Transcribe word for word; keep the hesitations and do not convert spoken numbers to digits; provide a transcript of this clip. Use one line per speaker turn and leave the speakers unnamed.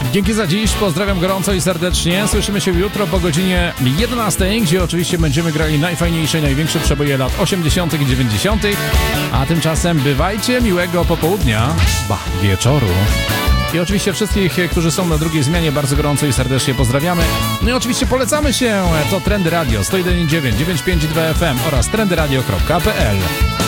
Dzięki za dziś, pozdrawiam gorąco i serdecznie. Słyszymy się jutro po godzinie jedenastej, gdzie oczywiście będziemy grali najfajniejsze, największe przeboje lat osiemdziesiątych i dziewięćdziesiątych. A tymczasem bywajcie, miłego popołudnia, ba, wieczoru. I oczywiście wszystkich, którzy są na drugiej zmianie, bardzo gorąco i serdecznie pozdrawiamy. No i oczywiście polecamy się, to Trendy Radio sto jeden i dziewięć, dziewięćset pięćdziesiąt dwa F M oraz trendy radio kropka p l.